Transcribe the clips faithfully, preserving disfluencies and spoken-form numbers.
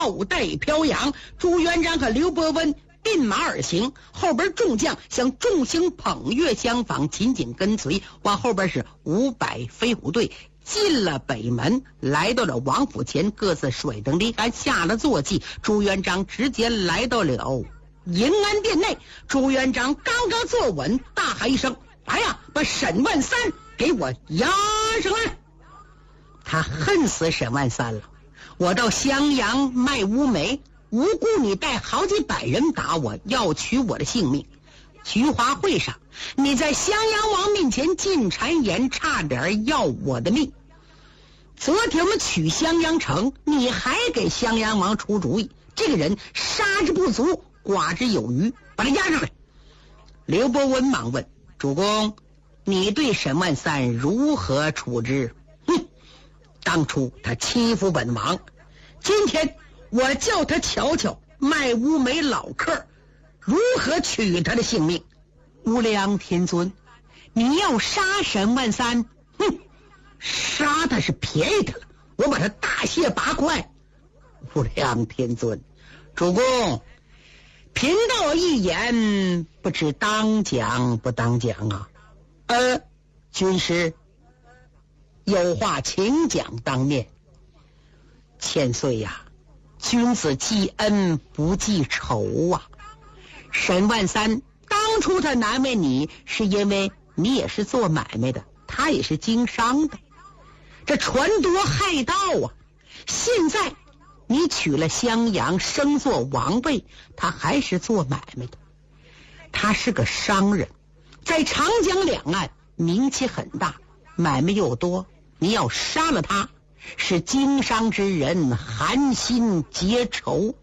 倒带飘扬。朱元璋和刘伯温并马而行，后边众将像众星捧月相仿，紧紧跟随。往后边是五百飞虎队进了北门，来到了王府前，各自甩灯离开，下了坐骑。朱元璋直接来到了迎安殿内。朱元璋刚刚坐稳，大喊一声：“来呀，把沈万三给我押上来！”他恨死沈万三了。我到襄阳卖乌梅，无故你带好几百人打我，要取我的性命。菊花会上，你在襄阳王面前进谗言，差点要我的命。昨天我们取襄阳城，你还给襄阳王出主意，这个人杀之不足，剐之有余，把他押上来。刘伯温忙问：“主公，你对沈万三如何处置？”哼，当初他欺负本王，今天我叫他瞧瞧卖乌梅老客如何取他的性命。无量天尊，你要杀沈万三？哼，杀他是便宜他了，我把他大卸八块。无量天尊，主公，贫道一言，不知当讲不当讲啊？呃，军师，有话请讲当面。千岁呀、啊，君子记恩不记仇啊。沈万三当初他难为你，是因为你也是做买卖的，他也是经商的，这传夺害盗啊。现在你娶了襄阳，升做王位，他还是做买卖的，他是个商人，在长江两岸名气很大，买卖又多，你要杀了他，是经商之人寒心结仇。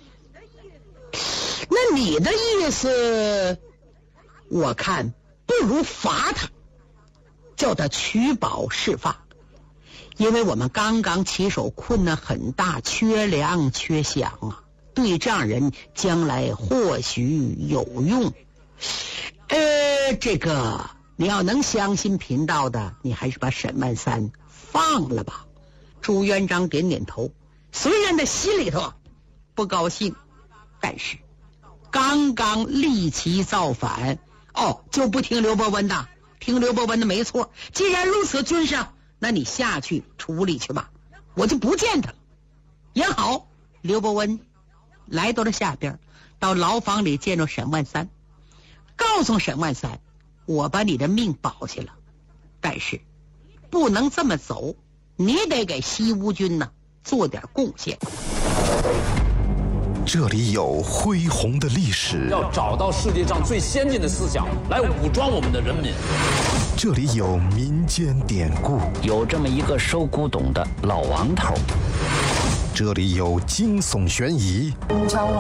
那你的意思，我看不如罚他，叫他取保释放，因为我们刚刚起手，困难很大，缺粮缺饷啊，对这样人将来或许有用。呃，这个你要能相信贫道的，你还是把沈万三放了吧。朱元璋点点头，虽然他心里头不高兴，但是刚刚立旗造反，哦，就不听刘伯温的，听刘伯温的没错。既然如此，君上，那你下去处理去吧，我就不见他了。也好，刘伯温来到了下边，到牢房里见着沈万三，告诉沈万三，我把你的命保下了，但是不能这么走，你得给西吴军呢做点贡献。 这里有恢宏的历史， 要找到世界上最先进的思想来武装我们的人民。 这里有民间典故， 有这么一个收古董的老王头。 这里有惊悚悬疑， 教我。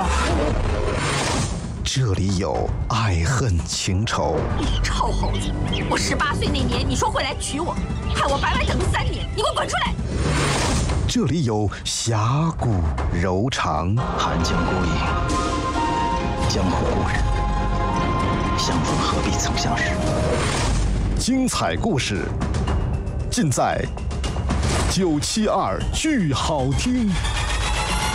这里有爱恨情仇。 你臭猴子！我十八岁那年你说会来娶我，害我白白等了三年，你给我滚出来！ 这里有侠骨柔肠， 寒江孤影，江湖故人，相逢何必曾相识。 精彩故事尽在九七二剧好听。